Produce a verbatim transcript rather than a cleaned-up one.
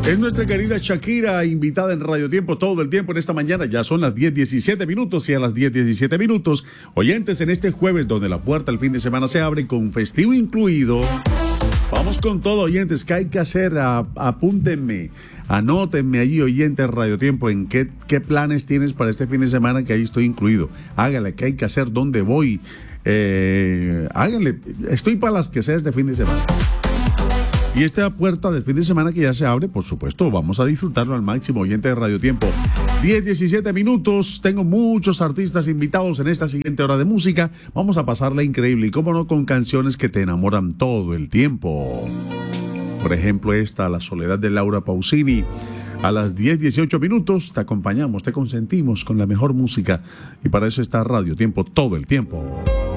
Es nuestra querida Shakira, invitada en Radio Tiempo todo el tiempo en esta mañana. Ya son las diez diecisiete minutos y a las diez diecisiete minutos, oyentes, en este jueves donde la puerta al fin de semana se abre con festivo incluido. Vamos con todo, oyentes. ¿Qué hay que hacer? A, apúntenme, anótenme allí, oyentes Radio Tiempo, en qué, qué planes tienes para este fin de semana, que ahí estoy incluido. Hágale, ¿qué hay que hacer? ¿Dónde voy? Eh, háganle, estoy para las que sea este fin de semana. Y esta puerta del fin de semana que ya se abre, por supuesto, vamos a disfrutarlo al máximo, oyente de Radio Tiempo. diez diecisiete minutos, tengo muchos artistas invitados en esta siguiente hora de música. Vamos a pasarla increíble y, cómo no, con canciones que te enamoran todo el tiempo. Por ejemplo, esta, La Soledad, de Laura Pausini. A las diez dieciocho minutos te acompañamos, te consentimos con la mejor música, y para eso está Radio Tiempo todo el tiempo.